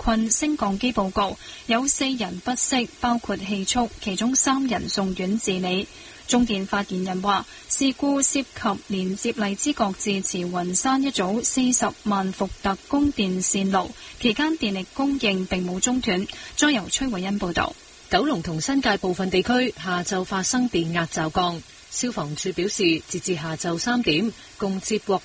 困升降機報告，有4人不適，包括氣促，其中3人送院治理。中電發言人話，事故涉及連接荔枝角至慈雲山一組40萬伏特供電線路，期間電力供應並冇中斷。再由崔慧欣報道。 九龍同新界部分地區下晝發生電壓驟降，消防處表示，截至下晝3點，共接獲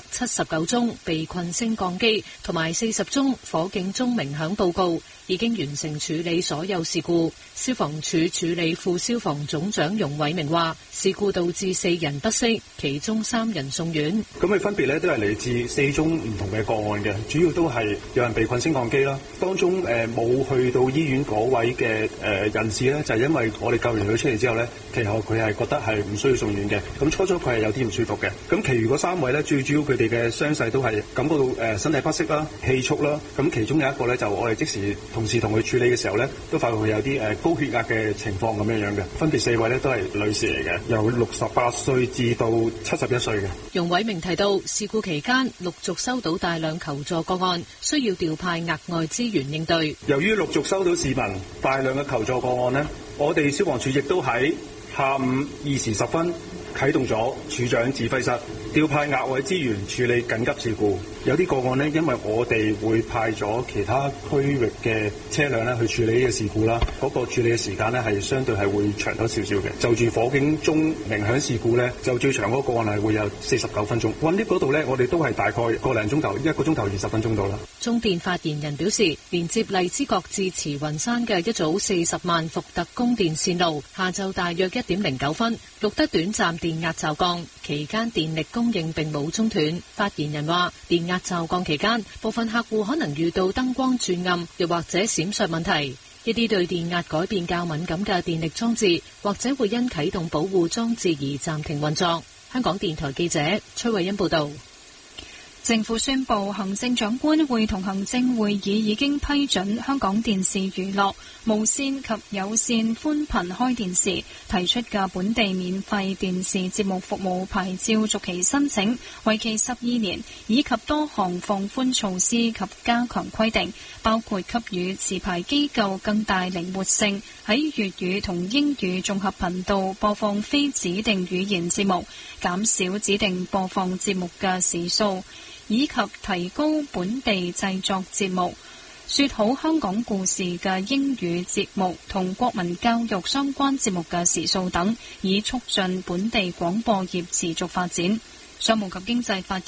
179宗被困升降機同埋40宗火警鐘鳴響報告，已經完成處理所有事故。消防處處理副消防總長容偉明話，事故導致4人不適，其中3人送院。 咁佢分別咧都係嚟自4宗唔同嘅個案嘅，主要都係有人被困升降機啦。當中冇去到醫院嗰位嘅人士咧，就係因為我哋救完佢出嚟之後咧，其後佢係覺得係唔需要送院嘅。咁初佢係有啲唔舒服嘅。咁其餘嗰3位咧，最主要佢哋嘅傷勢都係感覺到身體不適啦、氣促啦。咁其中有一個咧，就我哋即時同事同佢處理嘅時候咧，都發覺佢有啲高血壓嘅情況咁樣嘅。分別4位咧都係女士嚟嘅，由68歲至到71歲嘅。 容偉明提到，事故期間陸續收到大量求助個案，需要調派額外資源應對。 由於陸續收到市民大量嘅求助個案呢，我哋消防處亦都喺下午2時10分啟動咗處長指揮室，調派額外資源處理緊急事故。有啲個案呢，因為我哋會派咗其他區域嘅車輛咧去處理呢個事故啦，嗰個處理嘅時間呢係相對係會長咗少少嘅。就住火警鐘鳴響事故呢，就最長嗰個案係會有49分鐘。運 lift 嗰度呢，我哋都係大概個零鐘頭，1個鐘頭20分鐘到啦。 中電發言人表示，連接荔枝角至慈雲山嘅一組40萬伏特供電線路，下晝大約1點09分錄得短暫電壓驟降，期間電力供應並冇中斷。發言人話，電壓驟降期間，部分客戶可能遇到燈光轉暗，又或者閃爍問題。一啲對電壓改變較敏感嘅電力裝置，或者會因啟動保護裝置而暫停運作。香港電台記者崔慧欣報道。 政府宣布，行政長官會同行政會議已經批准香港電視娛樂無線及有線寬頻開電視提出嘅本地免費電視節目服務牌照續期申請，為期12年，以及多項放寬措施及加強規定，包括給予持牌機構更大靈活性，喺粵語同英語綜合頻道播放非指定語言節目，減少指定播放節目嘅時數，以及提高本地製作節目、說好香港故事嘅英語節目同國民教育相關節目嘅時數等，以促進本地廣播業持續發展。商務及經濟發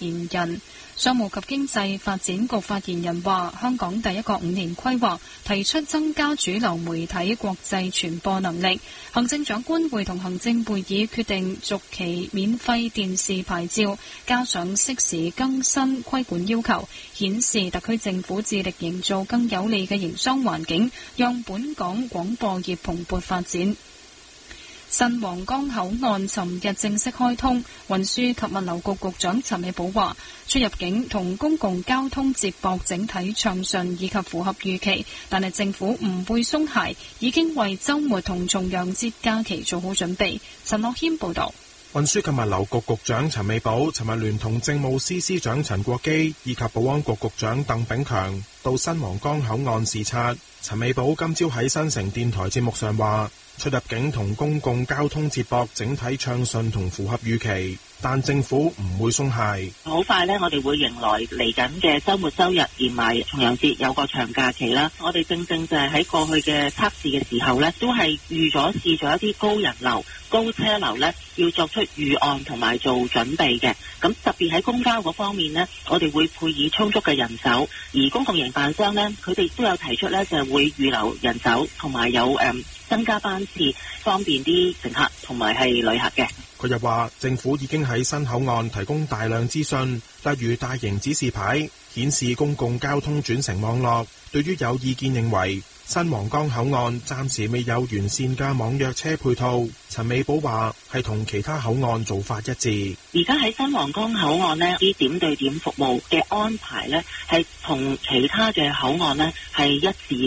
展局發言人話，香港第一個5年規劃提出增加主流媒體國際傳播能力。行政長官會同行政會議決定續期免費電視牌照，加上適時更新規管要求，顯示特區政府致力營造更有利嘅營商環境，讓本港廣播業蓬勃發展。新皇崗口岸尋日正式開通，運輸及物流局局長陳美寶話，出入境同公共交通接駁整體暢順以及符合預期，但係政府唔會鬆懈，已經為週末同重陽節假期做好準備。陳樂謙報導。 運輸及物流局局長陳美寶尋日聯同政務司司長陳國基以及保安局局長鄧炳強到新皇崗口岸視察。陳美寶今朝喺新城電台節目上話，出入境同公共交通接駁整體暢順同符合預期，但政府唔會鬆懈。 好快呢，我哋會迎來嚟緊嘅週末週日，連埋重陽節有個長假期啦。我哋正正就係喺過去嘅測試嘅時候呢，都係預咗試咗一啲高人流、高車流呢，要作出預案同埋做準備嘅。咁特別喺公交嗰方面呢，我哋會配以充足嘅人手，而公共營辦商呢，佢哋都有提出呢，就係會預留人手同埋有增加班次，方便啲乘客同埋係旅客嘅。 佢又話，政府已經喺新口岸提供大量資訊，例如大型指示牌顯示公共交通轉乘網絡。對於有意見認為新皇崗口岸暫時未有完善嘅網約車配套，陳美寶話係同其他口岸做法一致。 而家喺新皇崗口岸呢啲點對點服務嘅安排呢，係同其他嘅口岸呢係一致嘅。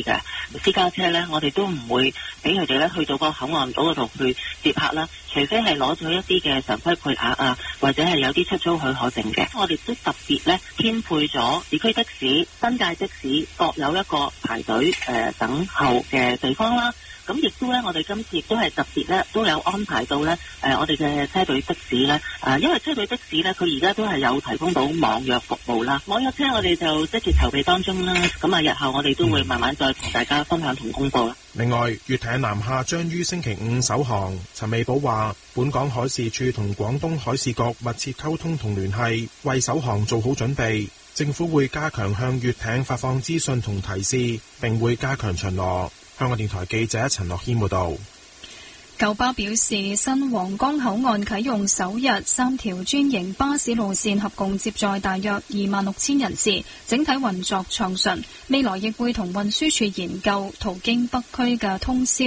私家車咧，我哋都唔會俾佢哋咧去到個口岸島嗰度去接客啦，除非係攞咗一啲嘅常規配額啊，或者係有啲出租許可證嘅。我哋都特別咧編配咗市區的士、新界的士各有一個排隊等候嘅地方啦。咁亦都咧，我哋今次亦都係特別咧，都有安排到咧，我哋嘅車隊的士咧，因為車隊的士咧，佢而家都係有提供到網約服務啦。網約車我哋就積極籌備當中啦。咁啊，日後我哋都會慢慢再同大家分享同公佈啦。 另外，粵艇南下將於星期五首航。陳美寶話，本港海事處同廣東海事局密切溝通同聯繫，為首航做好準備。政府會加強向粵艇發放資訊同提示，並會加強巡邏。香港電台記者陳樂軒報道。 九巴表示，新皇崗口岸啟用首日，3條專營巴士路線合共接載大約26,000人次，整體運作暢順。未來亦會同運輸署研究途經北區嘅通宵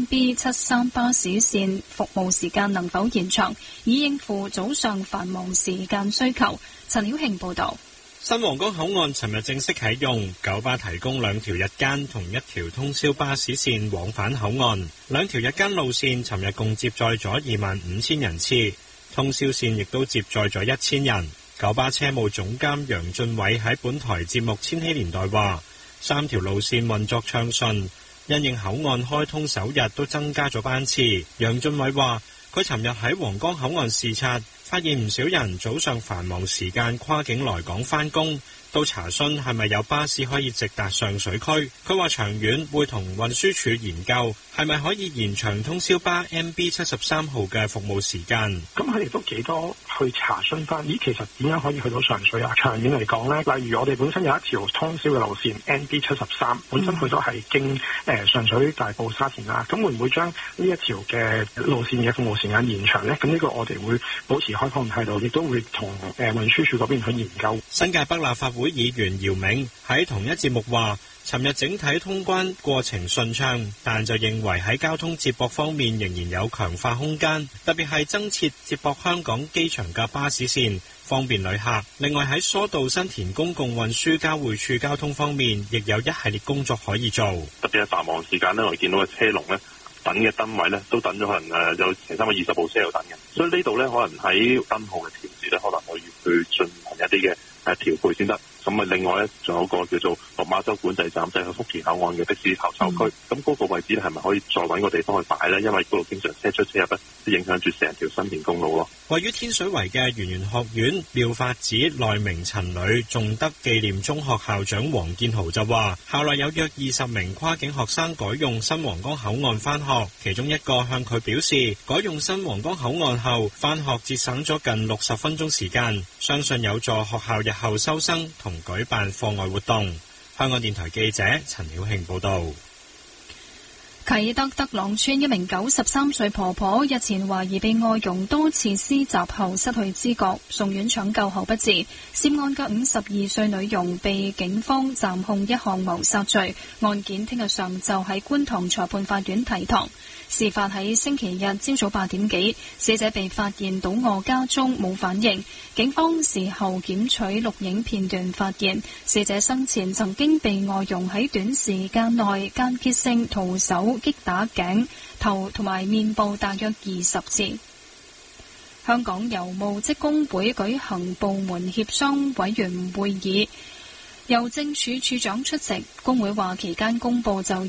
NB73 巴士線服務時間能否延長，以應付早上繁忙時間需求。陳曉慶報道。 新皇崗口岸尋日正式啟用，九巴提供2條日間同1條通宵巴士線往返口岸。2條日間路線尋日共接載咗25,000人次，通宵線亦都接載咗1,000人。九巴車務總監楊俊偉喺本台節目《千禧年代》話，3條路線運作暢順，因應口岸開通首日都增加咗班次。楊俊偉話，佢尋日喺皇崗口岸視察，發現唔少人早上繁忙時間跨境來港返工，都查詢係咪有巴士可以直達上水區。佢話長遠會同運輸署研究係咪可以延長通宵巴 MB73 號嘅服務時間。 咁佢哋都幾多去查詢翻，咦，其實點樣可以去到上水啊？長遠嚟講呢，例如我哋本身有一條通宵嘅路線 NB73，本身佢都係經上水、大埔、沙田啦。咁會唔會將呢一條嘅路線嘅服務時間延長呢？咁呢個我哋會保持開放態度，亦都會同運輸署嗰邊去研究。 新界北立法會議員姚明喺同一節目話，尋日整體通關過程順暢，但就認為喺交通接駁方面仍然有強化空間，特別係增設接駁香港機場嘅巴士線，方便旅客。另外喺疏導新田公共運輸交匯處交通方面，亦有一系列工作可以做。 特別係繁忙時間呢，我哋見到嘅車龍呢，等嘅燈位呢都等咗可能有成320部車喺度等嘅，所以呢度呢，可能喺燈號嘅調節呢，可能我要去進行一啲嘅調配先得。咁啊，另外咧，仲有個叫做落馬洲管制站，即係去福田口岸嘅的士候售區。咁嗰個位置咧，係咪可以再揾個地方去擺咧？因為嗰度經常車出車入咧，都影響住成條新田公路咯。 位於天水圍嘅圓玄學院妙法寺內明陳女頌德紀念中學校長黃建豪就話，校內有約20名跨境學生改用新皇崗口岸返學，其中一個向佢表示，改用新皇崗口岸後返學節省咗近60分鐘時間，相信有助學校日後收生同舉辦課外活動。香港電台記者陳曉慶報道。 啟德德朗村一名93歲婆婆日前懷疑被外傭多次施襲後失去知覺，送院搶救後不治。涉案嘅52歲女傭被警方暫控一項謀殺罪，案件聽日上晝喺觀塘裁判法院提堂。事發喺星期日朝早8點幾，死者被發現倒卧家中冇反應。警方事後檢取錄影片段，發現死者生前曾經被外傭喺短時間內間歇性徒手擊打頸、頭同埋面部大約20次。香港郵務職工會舉行部門協商委員會議，郵政署署長出席。工會話期間公佈就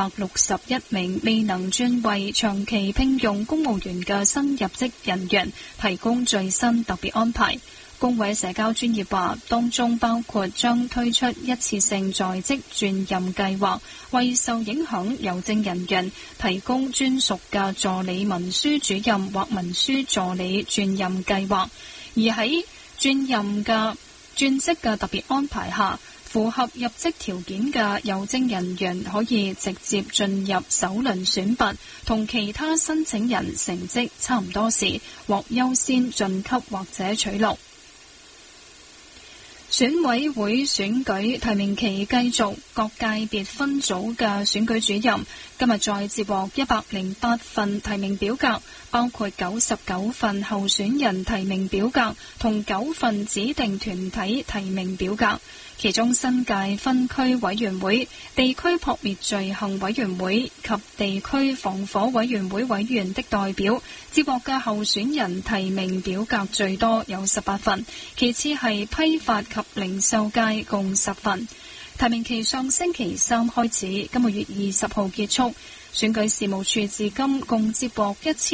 261名未能轉為長期聘用公務員嘅新入職人員提供最新特別安排。工會社交專頁話，當中包括將推出一次性在職轉任計劃，為受影響郵政人員提供專屬嘅助理文書主任或文書助理轉任計劃。而喺轉職嘅特別安排下，符合入職條件嘅郵政人員可以直接進入首輪選拔，同其他申請人成績差唔多時獲優先晉級或者取錄。選委會選舉提名期繼續，各界別分組嘅選舉主任今日再接獲108份提名表格，包括99份候選人提名表格同9份指定團體提名表格。 其中新界分區委員會、地區撲滅罪行委員會及地區防火委員會委員的代表接獲嘅候選人提名表格最多，有18份，其次係批發及零售界共10份。提名期上星期3開始，今個月20號結束。選舉事務處至今共接獲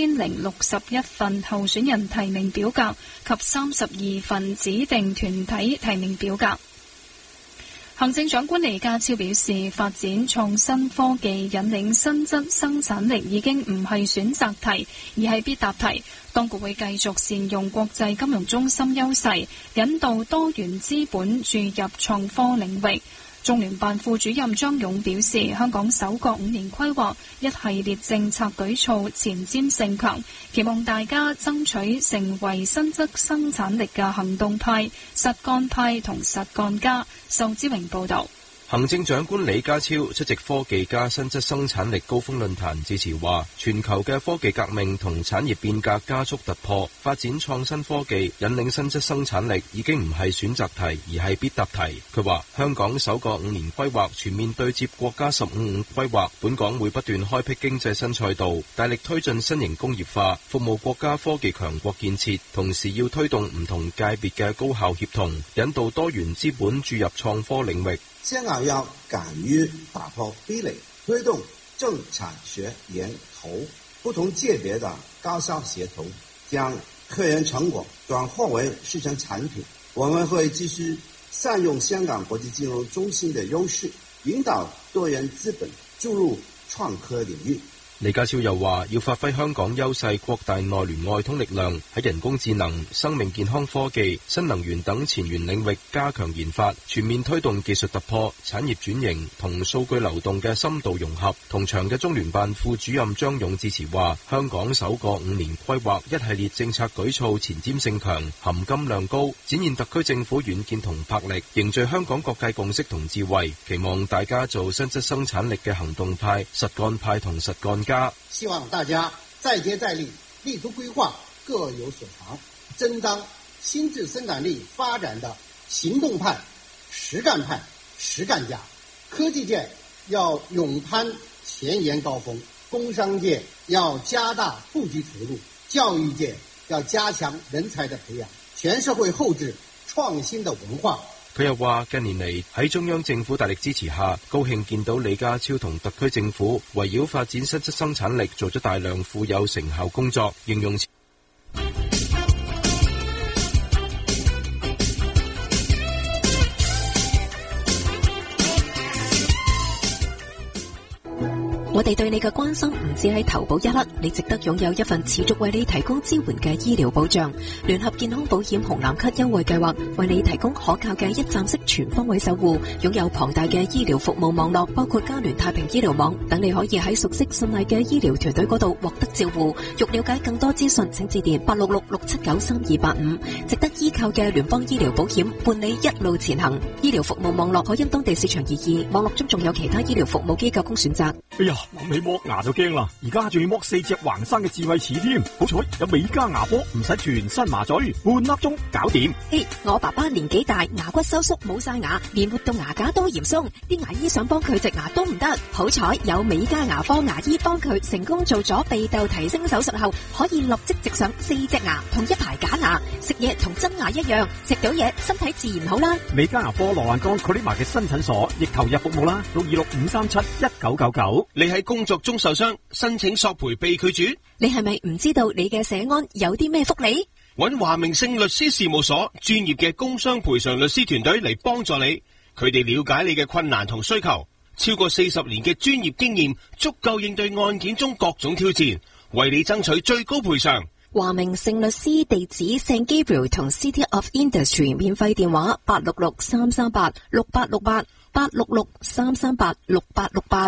1061份候選人提名表格及32份指定團體提名表格。行政長官李家超表示，發展創新科技引領新質生產力已經唔係選擇題，而係必答題。當局會繼續善用國際金融中心優勢，引導多元資本注入創科領域。中聯辦副主任張勇表示，香港首個5年規劃一系列政策舉措前瞻性強，期望大家爭取成為新質生產力嘅行動派、實幹派同實幹家。仇之榮報導。 行政長官李家超出席科技加新質生產力高峰論壇致辭話，全球嘅科技革命同產業變革加速突破，發展創新科技引領新質生產力已經唔係選擇題，而係必答題。佢話香港首個5年規劃全面對接國家15-5規劃，本港會不斷開闢經濟新賽道，大力推進新型工業化，服務國家科技強國建設，同時要推動唔同界別嘅高效協同，引導多元資本注入創科領域。 香港要敢於打破壁壘，推動政產學研投不同界別的高效協同，將科研成果轉化為市場產品。我們會繼續善用香港國際金融中心的優勢，引導多元資本注入創科領域。 李家超又話，要發揮香港優勢，擴大內聯外通力量，喺人工智能、生命健康科技、新能源等前沿領域加強研發，全面推動技術突破、產業轉型同數據流動嘅深度融合。同場嘅中聯辦副主任張勇致辭話，香港首個5年規劃一系列政策舉措前瞻性強、含金量高，展現特區政府遠見同魄力，凝聚香港各界共識同智慧，期望大家做新質生產力嘅行動派、實幹派同實幹家。 希望大家再接再厲，力圖規劃各有所長，爭當新質生產力發展的行動派、實幹派、實幹家。科技界要勇攀前沿高峰，工商界要加大布局投入，教育界要加強人才的培養，全社會厚植創新的文化。 佢又話，近年嚟喺中央政府大力支持下，高興見到李家超同特區政府圍繞發展新質生產力做咗大量富有成效工作，形容我哋對你嘅關心唔止喺投保一粒，你值得擁有一份持續為你提供支援嘅醫療保障。聯合健康保險紅藍卡優惠計劃為你提供可靠嘅一站式全方位守護，擁有龐大嘅醫療服務網絡，包括嘉聯太平醫療網等，你可以喺熟悉信賴嘅醫療團隊嗰度獲得照護。欲了解更多資訊，請致電866-679-3285。值得依靠嘅聯邦醫療保險，伴你一路前行。醫療服務網絡可因當地市場而異，網絡中仲有其他醫療服務機構供選擇。 哎呀，諗起剝牙就驚啦，而家仲要剝4隻橫生嘅智慧齒添，好彩有美加牙科，唔使全身麻醉，半粒鐘搞掂。 嘿，我爸爸年紀大，牙骨收縮冇晒牙，連活動牙架都嚴鬆，啲牙醫想幫佢植牙都唔得。好彩有美加牙科牙醫幫佢成功做咗鼻竇提升手術後，可以立即植上4隻牙同一排假牙，食嘢同真牙一樣，食到嘢身體自然好啦。 美加牙科羅蘭江 Colima 嘅新診所亦投入服務啦，626-537-1999。 你喺工作中受傷，申請索賠被拒絕， 你係咪唔知道你嘅社安有啲咩福利？ 揾華明勝律師事務所專業嘅工傷賠償律師團隊嚟幫助你，佢哋了解你嘅困難同需求，超過40年嘅專業經驗，足夠應對案件中各種挑戰，為你爭取最高賠償。 華明勝律師地址 St Gabriel 同 City of Industry， 免費電話866-338-6868 866-338-6868。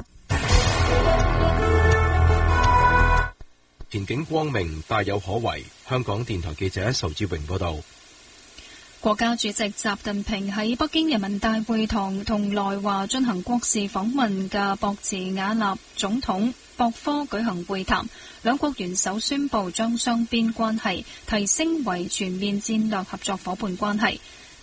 前景光明，大有可為。香港電台記者仇志榮報道。 國家主席習近平喺北京人民大會堂同來華進行國事訪問嘅博茨瓦納總統博科舉行會談，兩國元首宣布將雙邊關係提升為全面戰略合作夥伴關係。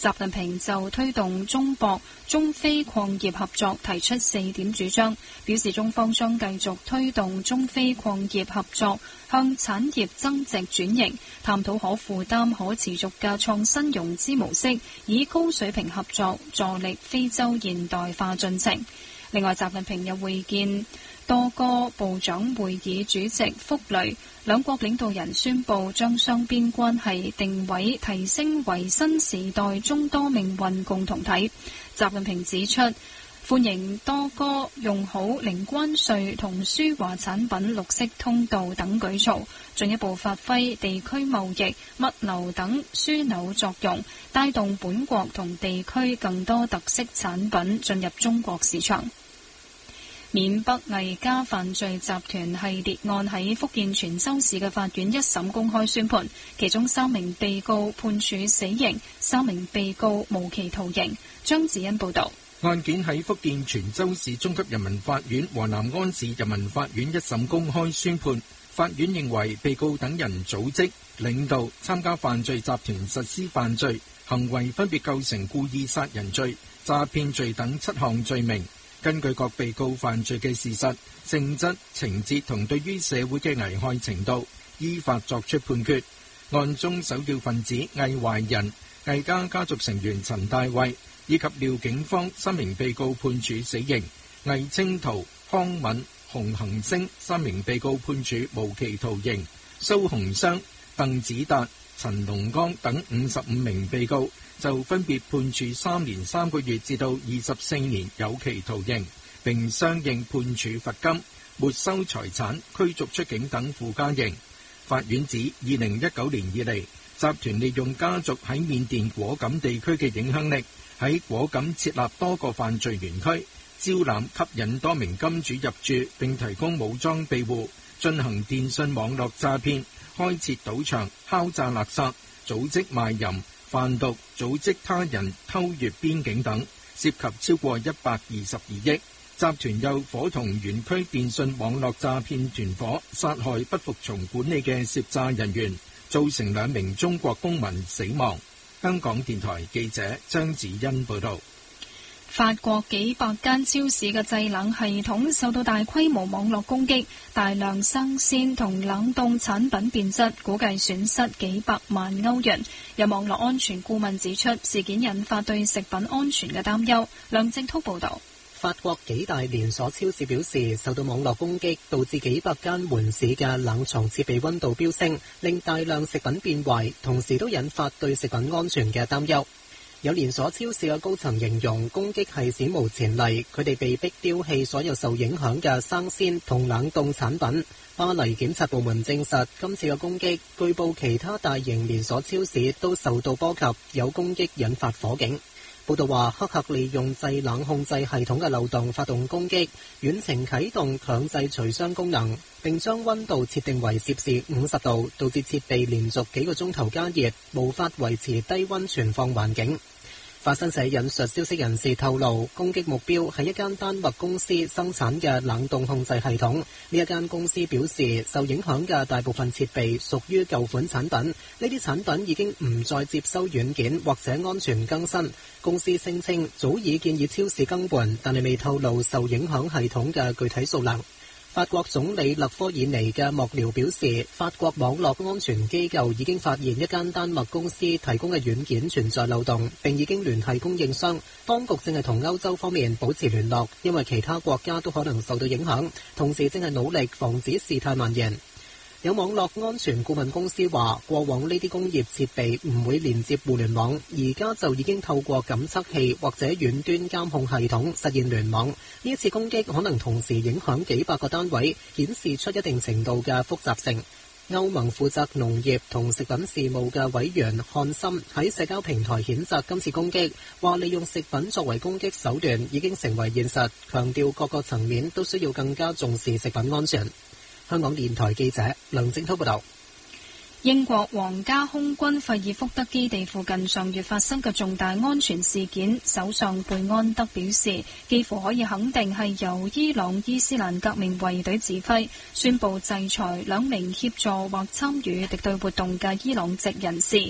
習近平就推動中博、中非礦業合作提出4點主張，表示中方將繼續推動中非礦業合作向產業增值轉型，探討可負擔、可持續嘅創新融資模式，以高水平合作助力非洲現代化進程。另外，習近平又會見多個部長會議主席福雷，兩國領導人宣布將雙邊關係定位提升為新時代中多命運共同體。習近平指出，歡迎多個用好零關稅同輸華產品綠色通道等舉措，進一步發揮地區貿易、物流等樞紐作用，帶動本國同地區更多特色產品進入中國市場。緬北魏家犯罪集團系列案喺福建泉州市嘅法院一審公開宣判，其中3名被告判處死刑，3名被告無期徒刑。張子欣報道。 案件喺福建泉州市中級人民法院和南安市人民法院一審公開宣判，法院認為被告等人組織、領導、參加犯罪集團實施犯罪行為，分別構成故意殺人罪、詐騙罪等7項罪名。根據各被告犯罪嘅事實、性質、情節同對於社會嘅危害程度，依法作出判決。案中首要分子魏懷仁、魏家家族成員陳大衛以及廖景芳3名被告判處死刑，魏清圖、康敏、洪恒星3名被告判處無期徒刑，蘇鴻湘、鄧子達、陳龍剛等55名被告就分別判處3年3個月至到24年有期徒刑，並相應判處罰金、沒收財產、驅逐出境等附加刑。法院指2019年以嚟，集團利用家族喺緬甸果敢地區嘅影響力，喺果敢設立多個犯罪園區，招攬吸引多名金主入住，並提供武裝庇護，進行電信網絡詐騙，開設賭場、敲詐勒索、組織賣淫、販毒、組織他人偷越邊境等，涉及超過122億。集團又夥同園區電信網絡詐騙團伙，殺害不服從管理嘅涉詐人員，造成2名中國公民死亡。香港電台記者張子欣報道。 法國幾百間超市嘅製冷系統受到大規模網絡攻擊，大量生鮮同冷凍產品變質，估計損失幾百萬歐元。有網絡安全顧問指出，事件引發對食品安全嘅擔憂。梁正濤報道。 法國幾大連鎖超市表示，受到網絡攻擊，導致幾百間門市嘅冷藏設備溫度飆升，令大量食品變壞，同時都引發對食品安全嘅擔憂。有連鎖超市嘅高層形容攻擊係史無前例，佢哋被逼丟棄所有受影響嘅生鮮同冷凍產品。巴黎檢察部門證實，今次嘅攻擊據報其他大型連鎖超市都受到波及，有攻擊引發火警。報道話，黑客利用製冷控制系統嘅漏洞發動攻擊，遠程啟動強制除霜功能，並將溫度設定為攝氏50度，導致設備連續幾個鐘頭加熱，無法維持低溫存放環境。法新社引述消息人士透露，攻擊目標係一間丹麥公司生產嘅冷凍控制系統。呢一間公司表示，受影響嘅大部分設備屬於舊款產品，呢啲產品已經唔再接收軟件或者安全更新。公司聲稱早已建議超市更換，但係未透露受影響系統嘅具體數量。法國總理勒科爾尼嘅幕僚表示，法國網絡安全機構已經發現一間丹麥公司提供嘅軟件存在漏洞，並已經聯繫供應商。當局正係同歐洲方面保持聯絡，因為其他國家都可能受到影響，同時正係努力防止事態蔓延。有網絡安全顧問公司話，過往呢啲工業設備唔會連接互聯網，而家就已經透過感測器或者遠端監控系統實現聯網。呢一次攻擊可能同時影響幾百個單位，顯示出一定程度嘅複雜性。歐盟負責農業同食品事務嘅委員漢森喺社交平台譴責今次攻擊，話利用食品作為攻擊手段已經成為現實，強調各個層面都需要更加重視食品安全。香港電台記者梁正濤報道。 英國皇家空軍費爾福德基地附近上月發生嘅重大安全事件，首相貝安德表示，幾乎可以肯定係由伊朗伊斯蘭革命衛隊指揮，宣布制裁2名協助或參與敵對活動嘅伊朗籍人士。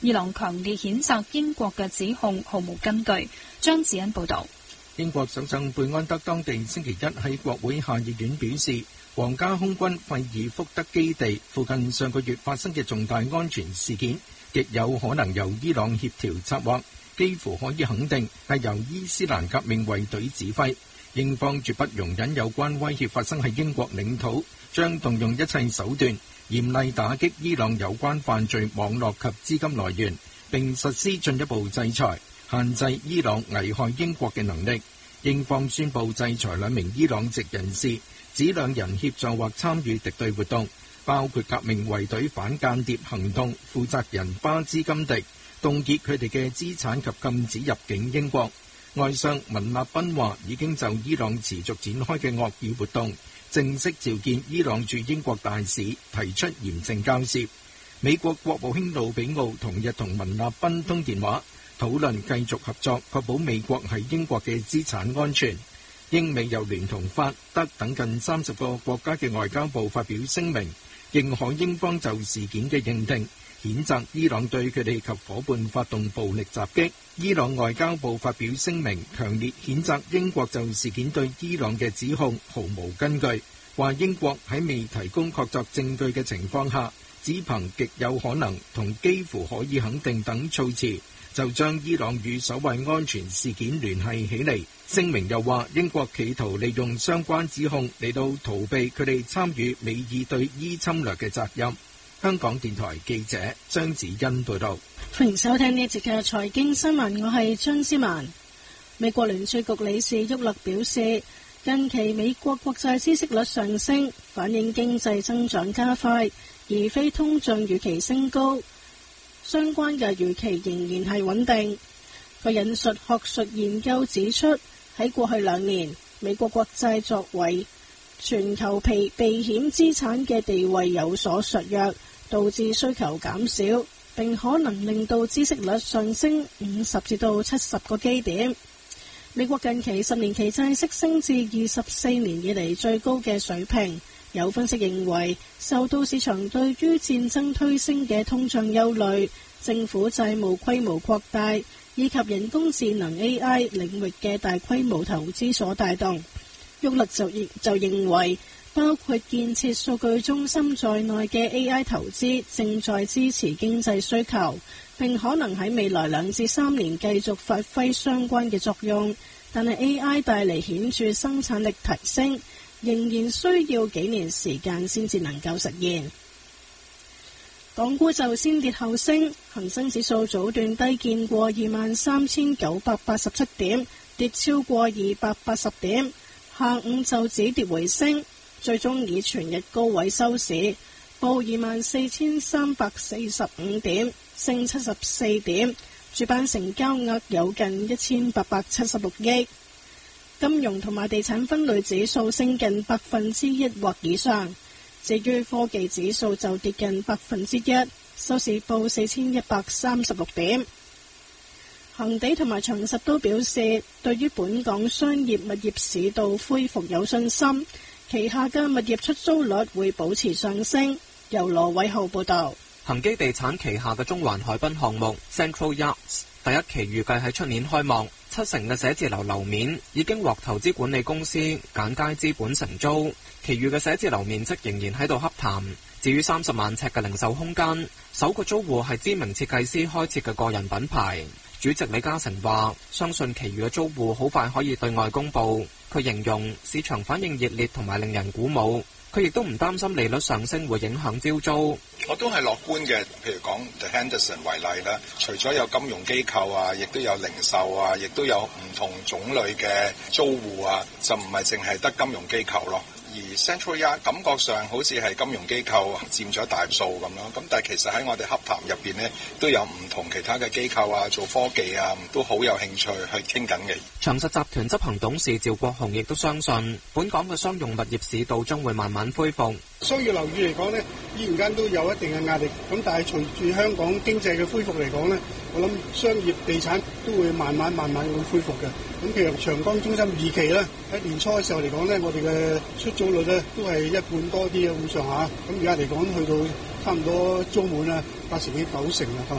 伊朗強烈譴責英國嘅指控毫無根據。張子欣報導。 英國首相貝安德當地星期一喺國會下議院表示，皇家空軍費爾福德基地附近上個月發生嘅重大安全事件，極有可能由伊朗協調策劃，幾乎可以肯定係由伊斯蘭革命衛隊指揮。英方絕不容忍有關威脅發生喺英國領土，將動用一切手段嚴厲打擊伊朗有關犯罪網絡及資金來源，並實施進一步制裁，限制伊朗危害英國嘅能力。英方宣布制裁2名伊朗籍人士，指2人協助或參與敵對活動，包括革命衛隊反間諜行動負責人巴茲金迪，凍結佢哋嘅資產及禁止入境英國。外相文納賓話已經就伊朗持續展開嘅惡意活動正式召見伊朗駐英國大使，提出嚴正交涉。美國國務卿魯比奧同日同文納賓通電話，討論繼續合作，確保美國喺英國嘅資產安全。英美又聯同法德等近30個國家嘅外交部發表聲明，認可英方就事件嘅認定，譴責伊朗對佢哋及夥伴發動暴力襲擊。伊朗外交部發表聲明，強烈譴責英國就事件對伊朗嘅指控毫無根據，話英國喺未提供確鑿證據嘅情況下，只憑極有可能同幾乎可以肯定等措辭，就將伊朗與所謂安全事件聯繫起嚟。聲明又話，英國企圖利用相關指控嚟到逃避佢哋參與美意對伊侵略嘅責任。香港電台記者張子欣報道。 歡迎收聽呢一節嘅財經新聞，我係張思文。美國聯儲局理事沃勒表示，近期美國國債孳息率上升，反映經濟增長加快，而非通脹預期升高。相關嘅預期仍然係穩定。佢引述學術研究指出，喺過去2年，美國國債作為全球避險資產嘅地位有所削弱，導致需求減少，並可能令到孳息率上升50至到70個基點。美國近期10年期債息升至24年以嚟最高嘅水平。有分析認為，受到市場對於戰爭推升嘅通脹憂慮、政府債務規模擴大以及人工智能 AI 領域嘅大規模投資所帶動。沃勒就認為，包括建設數據中心在內嘅 AI 投資正在支持經濟需求，並可能喺未來2至3年繼續發揮相關嘅作用。但係 AI 帶嚟顯著生產力提升，仍然需要幾年時間先至能夠實現。港股就先跌後升，恒生指數早段低見過23,987點，跌超過280點，下午就止跌回升，最終以全日高位收市，報24,345點，升74點，主板成交額有近1,876億。金融同埋地產分類指數升近1%或以上，至於科技指數就跌近1%，收市報4,136點。恒地同埋長實都表示，對於本港商業物業市道恢復有信心，旗下嘅物業出租率會保持上升。由羅偉浩報道。 恒基地產旗下嘅中環海濱項目 Central Yachts 第一期預計喺出年開幕，70%嘅寫字樓樓面已經獲投資管理公司簡佳資本承租，其餘嘅寫字樓面積仍然喺度洽談。至於30萬尺嘅零售空間，首個租戶係知名設計師開設嘅個人品牌。主席李嘉誠話，相信其餘嘅租戶好快可以對外公佈。佢形容市場反應熱烈同埋令人鼓舞。佢亦都唔擔心利率上升會影響招租。 我都係樂觀嘅，譬如講 The Henderson 為例啦，除咗有金融機構啊，亦都有零售啊，亦都有唔同種類嘅租戶啊，就唔係淨係得金融機構咯。而 Central Yacht 感覺上好似係金融機構佔咗大數咁咯，咁但係其實喺我哋洽談入邊呢，都有唔同其他嘅機構啊，做科技啊，都好有興趣去傾緊嘅。 長實集團執行董事趙國雄亦都相信，本港嘅商用物業市道將會慢慢恢復。 商業樓宇嚟講呢，依然間都有一定嘅壓力，咁但係隨住香港經濟嘅恢復嚟講呢，我諗商業地產都會慢慢會恢復嘅。咁譬如長江中心2期咧，喺年初嘅時候嚟講呢，我哋嘅出租率呢都係1半多啲咁上下，咁而家嚟講去到差唔多租滿啦，80%至90%啦。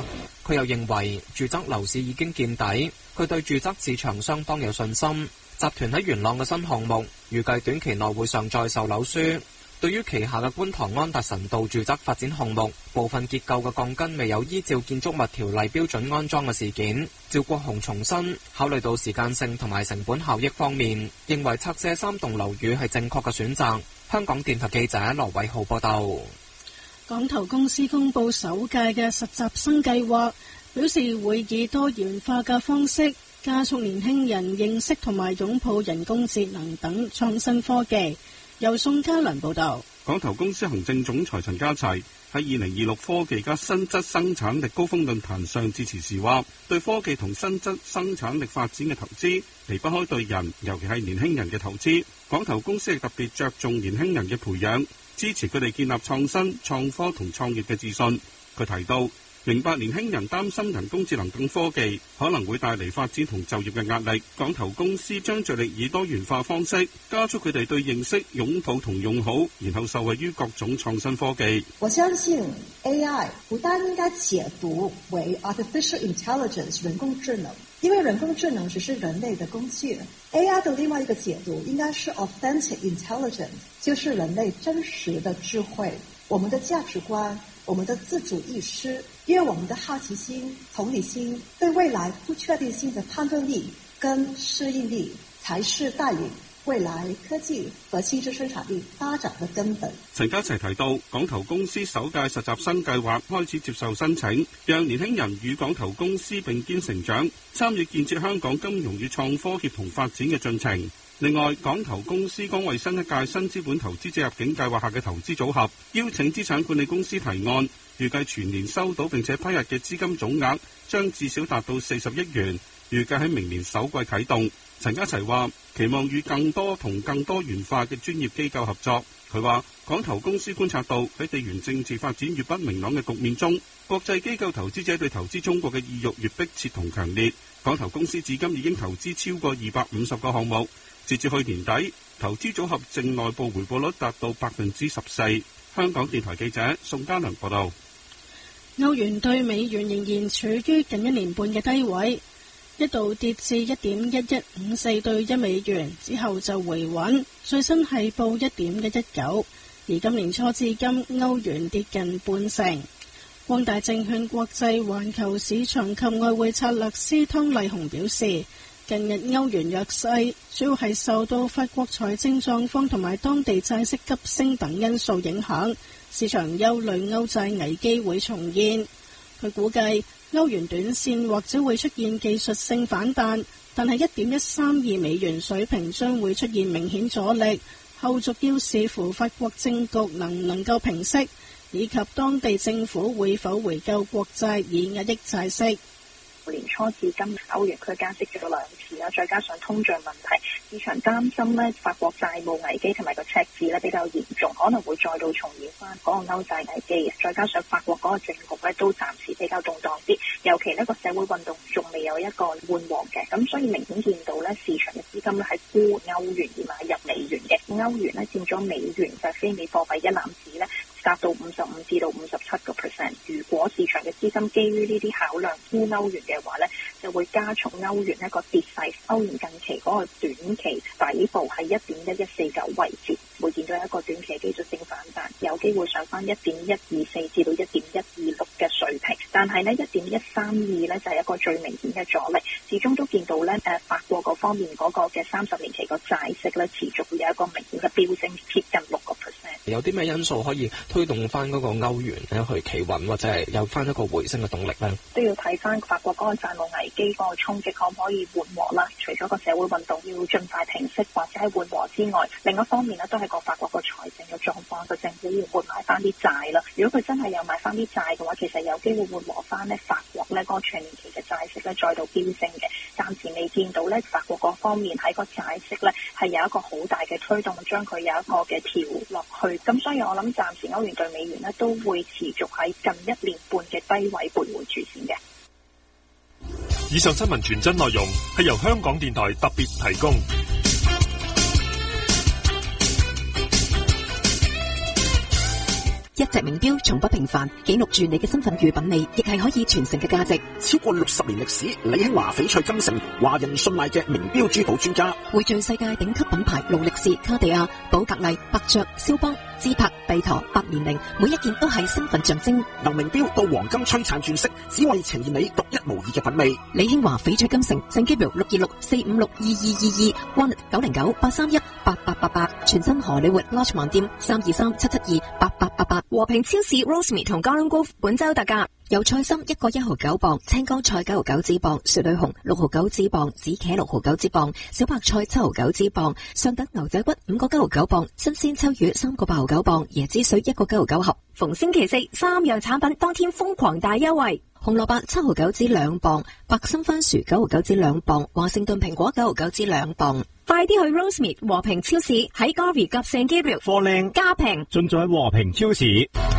佢又認為住宅樓市已經見底，佢對住宅市場相當有信心。集團喺元朗嘅新項目預計短期內會上載售樓書。對於旗下嘅觀塘安達臣道住宅發展項目，部分結構嘅鋼筋未有依照建築物條例標準安裝嘅事件，趙國雄重申，考慮到時間性同埋成本效益方面，認為拆卸3棟樓宇係正確嘅選擇。香港電台記者羅偉浩報道。 港投公司公布首屆嘅實習生計劃，表示會以多元化嘅方式加速年輕人認識同埋擁抱人工智能等創新科技。由宋嘉良報道。 港投公司行政總裁陳家齊喺2026科技加新質生產力高峰論壇上致辭時話，對科技同新質生產力發展嘅投資離不開對人，尤其係年輕人嘅投資。港投公司係特別着重年輕人嘅培養，支持佢哋建立創新、創科同創業嘅自信。佢提到，明白年輕人擔心人工智能等科技可能會帶嚟發展同就業嘅壓力，港投公司將着力以多元化方式加速佢哋對認識、擁抱同用好，然後受惠於各種創新科技。 我相信 AI 不但應該解讀為 artificial intelligence 人工智能，因為人工智能只是人類的工具。AI 的另外一個解讀應該是 authentic intelligence， 就是人類真實的智慧，我們的價值觀，我們的自主意識，因為我們的好奇心、同理心，對未來不確定性的判斷力跟適應力，才是帶領未來科技和新質生產力發展的根本。 陳家齊提到，港投公司首屆實習生計劃開始接受申請，讓年輕人與港投公司並肩成長，參與建設香港金融與創科協同發展嘅進程。另外，港投公司剛為新一屆新資本投資者入境計劃下嘅投資組合邀請資產管理公司提案，預計全年收到並且批核嘅資金總額將至少達到40億元，預計喺明年首季啟動。陳家齊話，期望與更多同更多元化嘅專業機構合作。佢話，港投公司觀察到喺地緣政治發展越不明朗嘅局面中，國際機構投資者對投資中國嘅意欲越迫切同強烈。港投公司至今已經投資超過250個項目。截至去年底，投資組合淨內部回報率達到14%。香港電台記者宋嘉良報道。 歐元對美元仍然處於近1年半嘅低位，一度跌至 1.1154 對1美元，之後就回穩，最新係報 1.119。而今年初至今，歐元跌近半成。光大證券國際環球市場及外匯策略師湯麗紅表示，近日歐元弱勢，主要係受到法國財政狀況同埋當地債息急升等因素影響，市場憂慮歐債危機會重現。佢估計歐元短線或者會出現技術性反彈，但係 1.132 美元水平將會出現明顯阻力，後續要視乎法國政局能唔能夠平息，以及當地政府會否回購國債以壓抑債息。 年初至今，歐元區加息咗2次啦，再加上通脹問題，市場擔心咧法國債務危機同埋個赤字咧比較嚴重，可能會再度重現翻嗰個歐債危機。再加上法國嗰個政局咧都暫時比較動盪啲，尤其呢個社會運動仲未有一個緩和嘅，咁所以明顯見到咧市場嘅資金咧係沽歐元而買入美元嘅。歐元咧佔咗美元就係非美貨幣一籃子咧達到55%至到57%。如果市場嘅資金基於呢啲考量沽歐元嘅話咧，就會加重歐元一個跌勢。歐元近期嗰個短期底部係 1.1149 位置，會見到一個短期技術性反彈，有機會上翻 1.124 至到 1.126 嘅水平。但係呢 1.132 呢就係一個最明顯嘅阻力，始終都見到呢法國嗰方面嗰個嘅30年期個債息呢持續會有一個明顯嘅飆升，貼近6%。 有啲咩因素可以推動翻嗰個歐元咧去企穩，或者係有翻一個回升嘅動力呢？ 都要睇翻法國嗰個債務危機嗰個衝擊可唔可以緩和啦。除咗個社會運動要盡快平息或者係緩和之外，另一方面呢都係個法國個財政嘅狀況，個政府要換買翻啲債啦。如果佢真係有買翻啲債嘅話，其實有機會緩和翻呢法國呢嗰個長年期嘅債息呢再度飆升嘅。暫時未見到呢法國嗰方面喺個債息呢係有一個好大嘅推動，將佢有一個嘅調落去。咁所以我諗暫時歐元對美元呢都會持續喺近1年半嘅低位徘徊住先嘅。 以上新聞全真內容係由香港電台特別提供。 一隻名錶從不平凡，記錄住你嘅身份與品味，亦係可以傳承嘅價值。 超過60年歷史，李興華翡翠金城，華人信賴嘅名錶珠寶專家， 匯聚世界頂級品牌勞力士、卡地亞、寶格麗、伯爵、蕭邦、芝柏、貝陀、百年靈，每一件都係身份象徵。 由名錶到黃金璀璨鑽飾，只為呈現你獨一無二嘅品味。 李興華翡翠金城聖基表626-456-2222 1-909-831-8888，全新荷里活 Lodge 網店323-772-8888。 和平超市 Rosemead 同 Garden Grove 本周特價， 油菜心1個1.9磅，青江菜9.9紙磅，雪裏紅6.9紙磅，紫茄6.9紙磅，小白菜7.9紙磅，上等牛仔骨5個9.9磅，新鮮秋魚3個8.9磅，椰子水1個9.9盒。 逢星期四3樣產品當天瘋狂大優惠。 紅蘿蔔7.9紙2磅，白心番薯9.9紙2磅，華盛頓蘋果9.9紙2磅。 快啲去 Rosemead 和平超市，喺 Garvey 及 St Gabriel 貨靚加平， 盡在和平超市。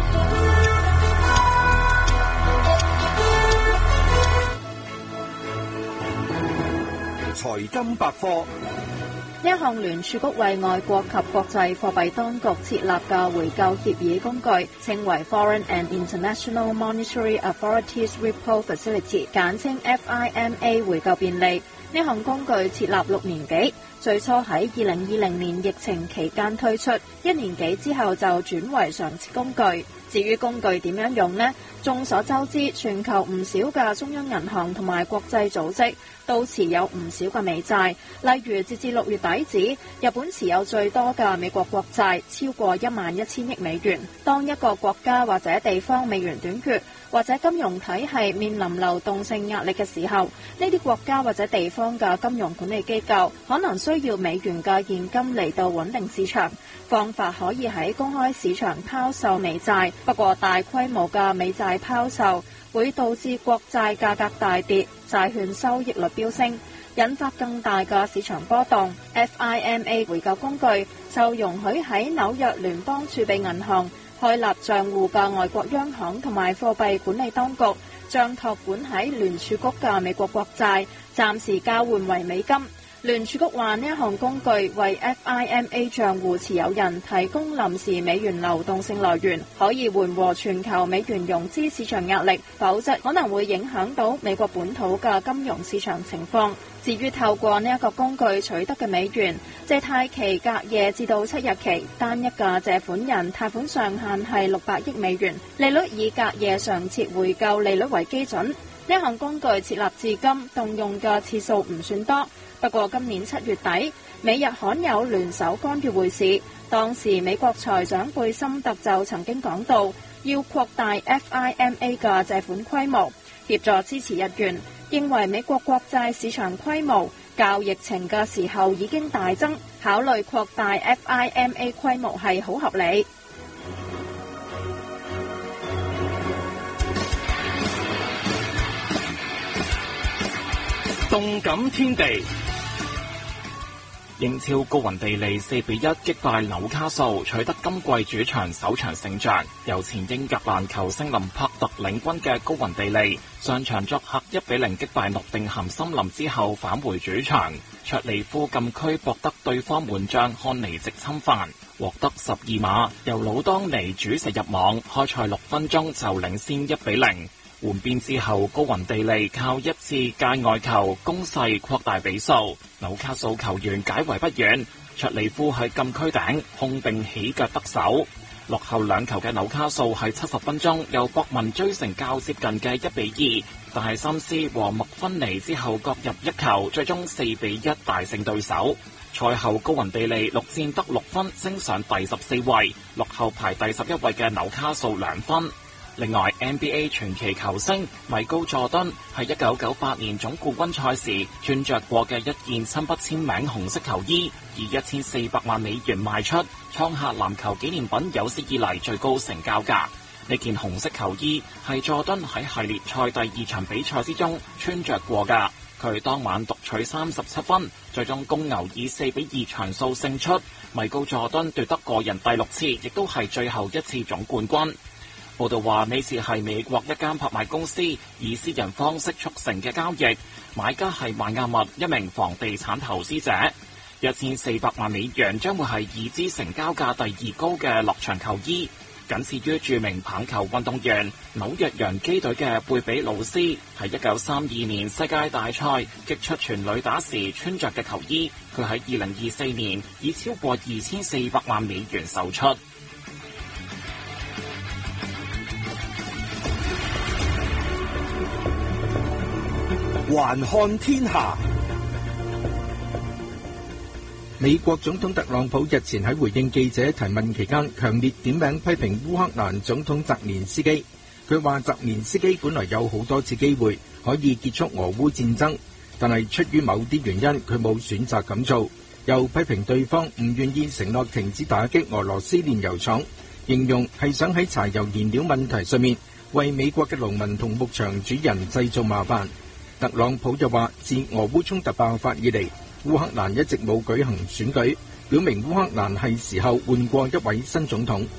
財金百科。 呢一項聯儲局為外國及國際貨幣當局設立嘅回購協議工具，稱為 Foreign and International Monetary Authorities Repo Facility， 簡稱 FIMA 回購便利。呢項工具設立6年幾，最初喺2020年疫情期間推出，1年幾之後就轉為常設工具。至於工具點樣用呢？眾所周知，全球唔少嘅中央銀行同埋國際組織都持有唔少嘅美債，例如截至6月底止，日本持有最多嘅美國國債超過11000億美元。當一個國家或者地方美元短缺，或者金融體系面臨流動性壓力嘅時候，呢啲國家或者地方嘅金融管理機構可能需要美元嘅現金嚟到穩定市場。方法可以喺公開市場拋售美債，不過大規模嘅美債拋售會導致國債價格大跌，債券收益率飆升，引發更大嘅市場波動。FIMA 回購工具就容許喺紐約聯邦儲備銀行開立賬戶嘅外國央行同埋貨幣管理當局，將託管喺聯儲局嘅美國國債暫時交換為美金。聯儲局話呢一項工具為 FIMA 賬戶持有人提供臨時美元流動性來源，可以緩和全球美元融資市場壓力，否則可能會影響到美國本土嘅金融市場情況。至於透過呢一個工具取得嘅美元，借貸期隔夜至到7日期，單一嘅借款人貸款上限係600億美元，利率以隔夜常設回購利率為基準。呢一項工具設立至今，動用嘅次數唔算多。不過今年7月底，美日罕有聯手干預匯市，當時美國財長貝森特就曾經講到，要擴大 FIMA 嘅借款規模，協助支持日元，認為美國國債市場規模較疫情嘅時候已經大增，考慮擴大 FIMA 規模係好合理。 動感天地。英超高雲地利4-1擊敗紐卡素，取得今季主場首場勝仗。由前英格蘭球星林柏特領軍嘅高雲地利，上場作客1-0擊敗諾定咸森林之後返回主場。卓利夫禁區博得對方門將漢尼直侵犯，獲得12碼，由魯當尼主射入網，開賽6分鐘就領先1-0。換邊之後，高雲地利靠一次界外球攻勢擴大比數，紐卡素球員解圍不遠，卓利夫喺禁區頂控並起腳得手。落後2球嘅紐卡素喺70分鐘由博文追成較接近嘅1-2，但係森斯和麥芬尼之後各入1球，最終4-1大勝對手。賽後高雲地利6戰得6分，升上第14位，落後排第11位嘅紐卡素2分。另外 NBA 傳奇球星米高佐敦喺1998年總冠軍賽時穿着過嘅一件親筆簽名紅色球衣，以1400萬美元賣出，創下籃球紀念品有史以嚟最高成交價。呢件紅色球衣係佐敦喺系列賽第2場比賽之中穿着過㗎。佢當晚獨取37分，最終公牛以4-2場數勝出。米高佐敦奪得個人第6次，亦都係最後一次總冠軍。報道話呢次係美國一間拍賣公司以私人方式促成嘅交易，買家係邁阿密一名房地產投資者。1400萬美元將會係已知成交價第2高嘅落場球衣。 僅次於著名棒球運動員紐約洋基隊嘅貝比魯斯，喺1932年世界大賽擊出全壘打時穿着嘅球衣，佢喺2024年以超過2400萬美元售出。 環看天下。 美國總統特朗普日前喺回應記者提問期間，強烈點名批評烏克蘭總統澤連斯基。佢話澤連斯基本來有好多次機會可以結束俄烏戰爭，但係出於某啲原因，佢冇選擇咁做。又批評對方唔願意承諾停止打擊俄羅斯煉油廠，形容係想喺柴油燃料問題上面為美國嘅農民同牧場主人製造麻煩。特朗普又話，自俄烏衝突爆發以嚟，烏克蘭一直冇舉行選舉，表明烏克蘭係時候換過一位新總統。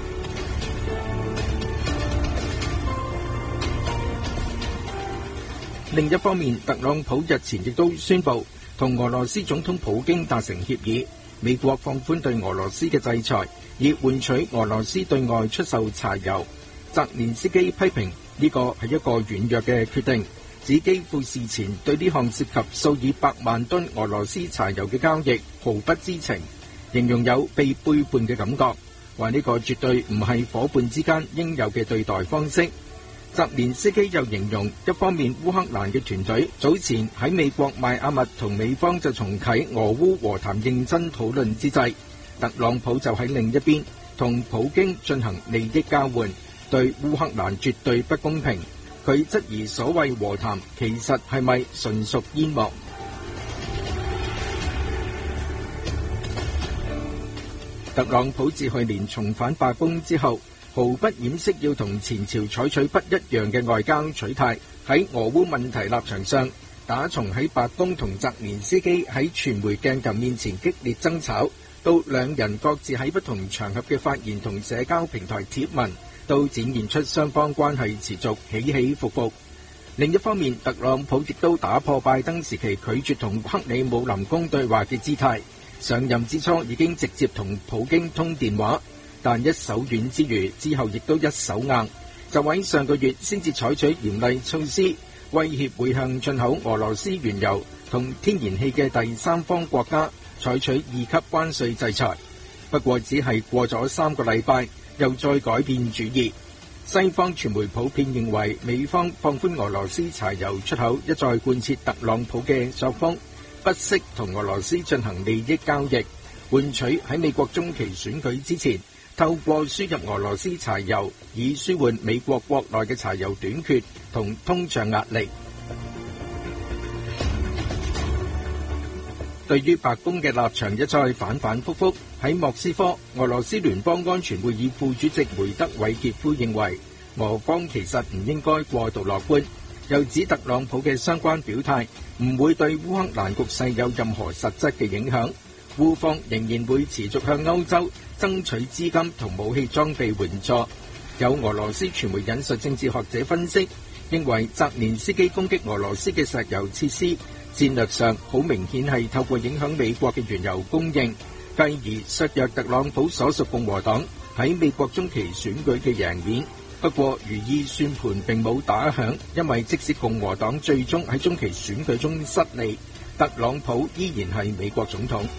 另一方面，特朗普日前亦都宣布同俄羅斯總統普京達成協議，美國放寬對俄羅斯嘅制裁，以換取俄羅斯對外出售柴油。澤連斯基批評呢個係一個軟弱嘅決定，指基輔事前對呢項涉及數以百萬噸俄羅斯柴油嘅交易毫不知情，形容有被背叛嘅感覺，話呢個絕對唔係夥伴之間應有嘅對待方式。澤連斯基又形容，一方面烏克蘭嘅團隊早前喺美國邁阿密同美方就重啟俄烏和談認真討論之際，特朗普就喺另一邊同普京進行利益交換，對烏克蘭絕對不公平。佢質疑所謂和談其實係咪純屬煙幕？特朗普自去年重返白宮之後，毫不掩飾要同前朝採取不一樣嘅外交取態，喺俄烏問題立場上，打從喺白宮同澤連斯基喺傳媒鏡頭面前激烈爭吵，到兩人各自喺不同場合嘅發言同社交平台貼文，都展現出雙方關係持續起起伏伏。另一方面，特朗普亦都打破拜登時期拒絕同克里姆林宮對話嘅姿態，上任之初已經直接同普京通電話，但一手軟之餘，之後亦都一手硬，就喺上個月先至採取嚴厲措施，威脅會向進口俄羅斯原油同天然氣嘅第三方國家採取2級關稅制裁。不過只係過咗3個禮拜，又再改變主意。西方傳媒普遍認為，美方放寬俄羅斯柴油出口一再貫徹特朗普嘅作風，不惜同俄羅斯進行利益交易，換取喺美國中期選舉之前，透過輸入俄羅斯柴油，以舒緩美國國內嘅柴油短缺同通脹壓力。對於白宮嘅立場一再反反复覆，喺莫斯科，俄羅斯聯邦安全會議副主席梅德韋傑夫認為，俄方其實唔應該過度樂觀，又指特朗普嘅相關表態唔會對烏克蘭局勢有任何實質嘅影響，烏方仍然會持續向歐洲爭取資金同武器裝備援助。有俄羅斯傳媒引述政治學者分析，認為澤連斯基攻擊俄羅斯嘅石油設施，戰略上好明顯係透過影響美國嘅原油供應，繼而削弱特朗普所屬共和黨喺美國中期選舉嘅贏面。不過如意算盤並冇打響，因為即使共和黨最終喺中期選舉中失利，特朗普依然係美國總統。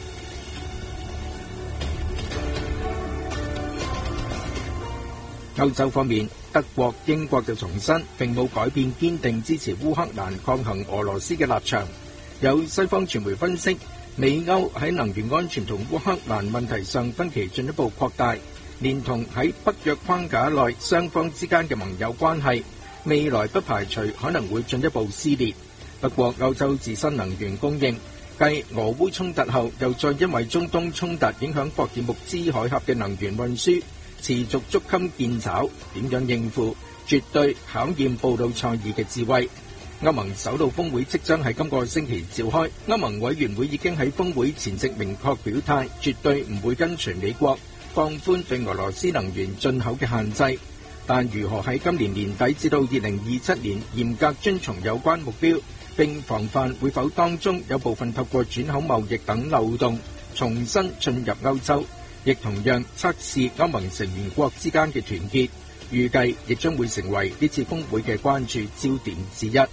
歐洲方面，德國、英國就重申並冇改變堅定支持烏克蘭抗衡俄羅斯嘅立場。有西方傳媒分析，美歐喺能源安全同烏克蘭問題上分歧進一步擴大，連同喺北約框架內雙方之間嘅盟友關係，未來不排除可能會進一步撕裂。不過歐洲自身能源供應繼俄烏衝突後，又再因為中東衝突影響霍爾木茲海峽嘅能源運輸持續捉襟見肘，點樣應付絕對考驗布魯塞爾嘅智慧。歐盟首腦峰會即將喺今個星期召開，歐盟委員會已經喺峰會前夕明確表態，絕對唔會跟隨美國放寬對俄羅斯能源進口嘅限制，但如何喺今年年底至到2027年嚴格遵從有關目標，並防範會否當中有部分透過轉口貿易等漏洞重新進入歐洲， 亦同樣測試歐盟成員國之間嘅團結，預計亦將會成為呢次峰會嘅關注焦點之一。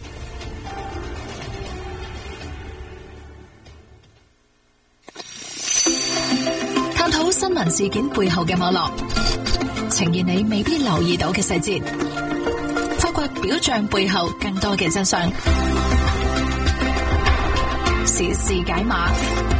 探討新聞事件背後嘅網絡，呈現你未必留意到嘅細節，發掘表象背後更多嘅真相。時事解碼。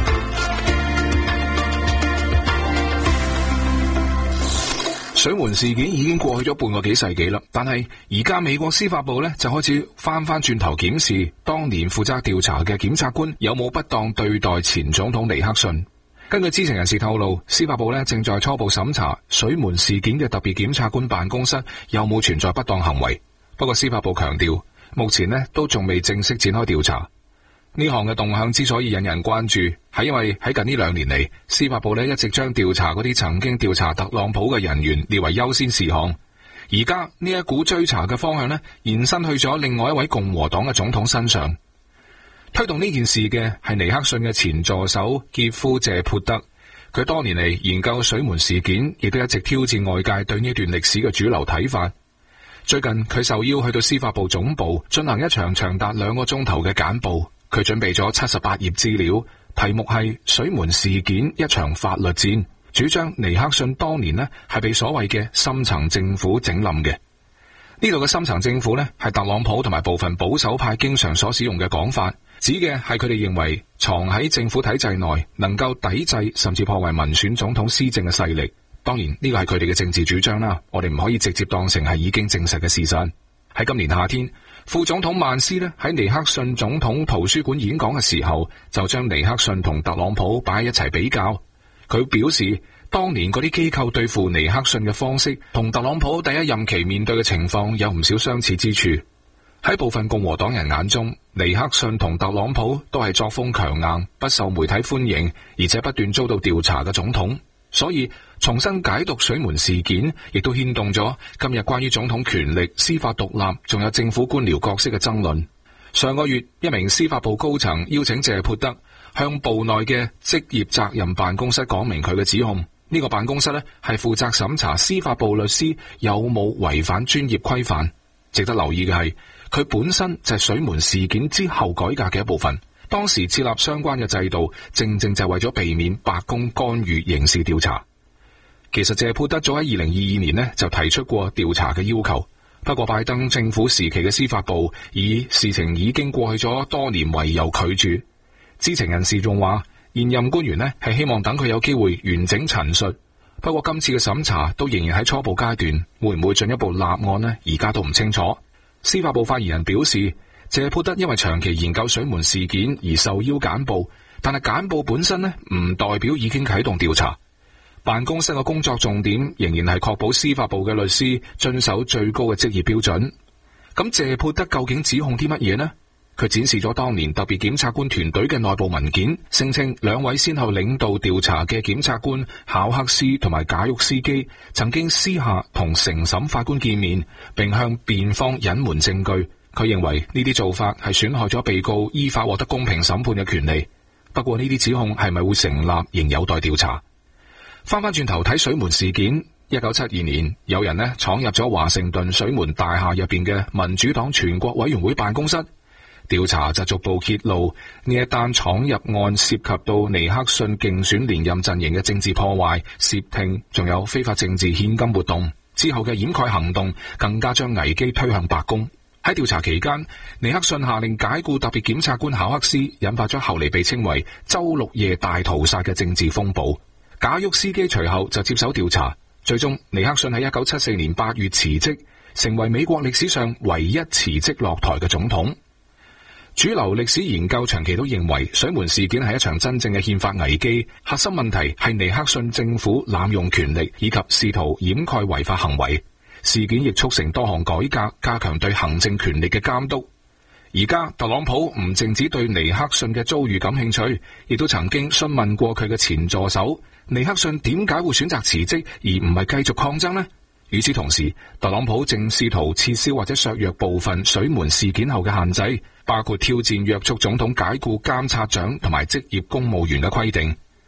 水門事件已經過去咗半個幾世紀啦，但係而家美國司法部呢就開始翻轉頭檢視當年負責調查嘅檢察官有冇不當對待前總統尼克遜。根據知情人士透露，司法部呢正在初步審查水門事件嘅特別檢察官辦公室有冇存在不當行為。不過司法部強調，目前呢都仲未正式展開調查。呢項嘅動向之所以引人關注，係因為喺近呢2年嚟，司法部呢一直將調查嗰啲曾經調查特朗普嘅人員列為優先事項。而家呢一股追查嘅方向呢，延伸去咗另外一位共和黨嘅總統身上。推動呢件事嘅係尼克遜嘅前助手傑夫謝潑德，佢多年嚟研究水門事件，亦都一直挑戰外界對呢段歷史嘅主流睇法。最近佢受邀去到司法部總部進行一場長達2個鐘頭嘅簡報。佢準備咗78頁資料，題目係水門事件一場法律戰，主張尼克遜當年呢係被所謂嘅深層政府整冧嘅。呢度嘅深層政府呢係特朗普同埋部分保守派經常所使用嘅講法，指嘅係佢哋認為藏喺政府體制內能夠抵制甚至破壞民選總統施政嘅勢力。當然呢個係佢哋嘅政治主張啦，我哋唔可以直接當成係已經證實嘅事實。喺今年夏天，副總統曼斯呢喺尼克遜總統圖書館演講嘅時候，就將尼克遜同特朗普擺喺一齊比較。佢表示，當年嗰啲機構對付尼克遜嘅方式，同特朗普第一任期面對嘅情況有唔少相似之處。喺部分共和黨人眼中，尼克遜同特朗普都係作風強硬、不受媒體歡迎，而且不斷遭到調查嘅總統。所以重新解讀水門事件，亦都牽動咗今日關於總統權力、司法獨立，仲有政府官僚角色嘅爭論。上個月，一名司法部高層邀請謝潑德向部內嘅職業責任辦公室講明佢嘅指控。呢個辦公室呢係負責審查司法部律師有冇違反專業規範。值得留意嘅係，佢本身就係水門事件之後改革嘅一部分。當時設立相關嘅制度，正正就係為咗避免白宮干預刑事調查。其實謝潑德早喺2022年呢就提出過調查嘅要求，不過拜登政府時期嘅司法部以事情已經過去咗多年為由拒絕。知情人士仲話，現任官員呢係希望等佢有機會完整陳述，不過今次嘅審查都仍然喺初步階段，會唔會進一步立案呢？而家都唔清楚。司法部發言人表示，謝潑德因為長期研究水門事件而受邀簡報，但係簡報本身呢唔代表已經啟動調查。辦公室嘅工作重點仍然係確保司法部嘅律師遵守最高嘅職業標準。咁謝潑德究竟指控啲乜嘢呢？佢展示咗當年特別檢察官團隊嘅內部文件，聲稱2位先後領導調查嘅檢察官考克斯同埋賈沃斯基曾經私下同承審法官見面，並向辯方隱瞞證據。佢認為呢啲做法係損害咗被告依法獲得公平審判嘅權利。不過呢啲指控係咪會成立，仍有待調查。翻轉頭睇水門事件，1972年有人呢闖入咗華盛頓水門大廈入邊嘅民主黨全國委員會辦公室，調查就逐步揭露呢一單闖入案涉及到尼克遜競選連任陣營嘅政治破壞、竊聽，仲有非法政治獻金活動。之後嘅掩蓋行動更加將危機推向白宮。喺調查期間，尼克遜下令解雇特別檢察官考克斯，引發咗後嚟被稱為周六夜大屠殺嘅政治風暴。賈沃斯基隨後就接手調查，最終尼克遜喺1974年8月辭職，成為美國歷史上唯一辭職落台嘅總統。主流歷史研究長期都認為水門事件係一場真正嘅憲法危機，核心問題係尼克遜政府濫用權力以及試圖掩蓋違法行為。事件亦促成多項改革，加強對行政權力嘅監督。而家特朗普唔淨止對尼克遜嘅遭遇感興趣，亦都曾經詢問過佢嘅前助手尼克遜點解會選擇辭職而唔係繼續抗爭呢？與此同時，特朗普正試圖撤銷或者削弱部分水門事件後嘅限制，包括挑戰約束總統解雇監察長同埋職業公務員嘅規定。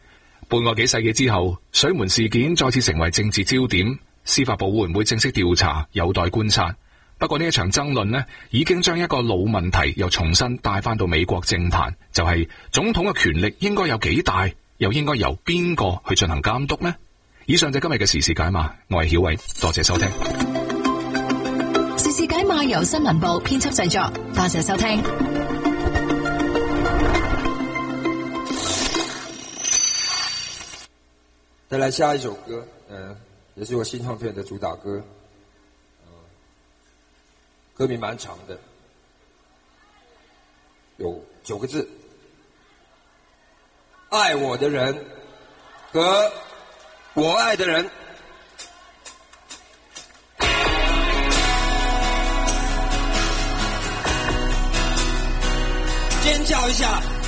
半個幾世紀之後，水門事件再次成為政治焦點，司法部會唔會正式調查，有待觀察。不過呢一場爭論呢，已經將一個老問題又重新帶翻到美國政壇，就係總統嘅權力應該有幾大，又應該由邊個去進行監督呢？以上就係今日嘅時事解碼，我係曉偉，多謝收聽。 時事解碼由新聞部編輯製作，多謝收聽。 再來下一首歌，也是我新唱片的主打歌，歌名蠻長的，有9個字，愛我的人和我愛的人。尖叫一下。